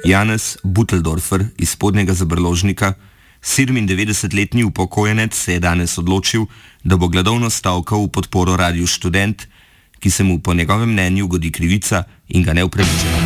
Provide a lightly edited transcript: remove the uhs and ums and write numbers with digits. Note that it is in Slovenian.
Janez Buteldorfer iz Spodnjega Zabrložnika, 97-letni upokojenec, se je danes odločil, da bo gladovno stavkal v podporo Radiu Študent, ki se mu po njegovem mnenju godi krivica in ga neupravičeno.